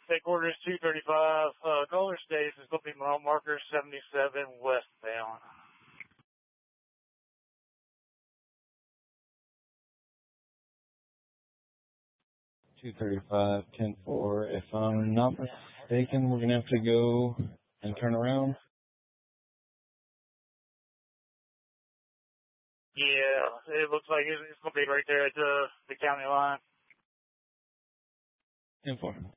Take orders 235, Golden State is going to be mile marker 77 westbound. 235, 10-4. If I'm not mistaken, we're going to have to go and turn around. Yeah, it looks like it's going to be right there at the county line. 10-4.